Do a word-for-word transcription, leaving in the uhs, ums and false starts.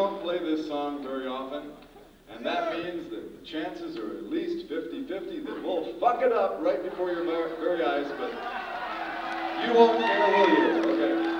don't play this song very often, and that means that the chances are at least fifty fifty that we'll fuck it up right before your very eyes, but you won't care, will you?